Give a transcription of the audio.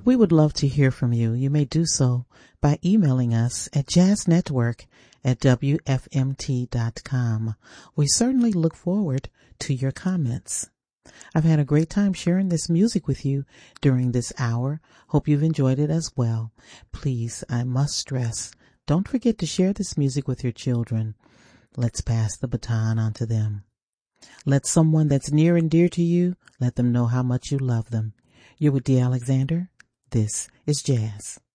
We would love to hear from you. You may do so by emailing us at jazznetwork@wfmt.com. We certainly look forward to your comments. I've had a great time sharing this music with you during this hour. Hope you've enjoyed it as well. Please, I must stress, don't forget to share this music with your children. Let's pass the baton on to them. Let someone that's near and dear to you, let them know how much you love them. You're with Dee Alexander. This is Jazz.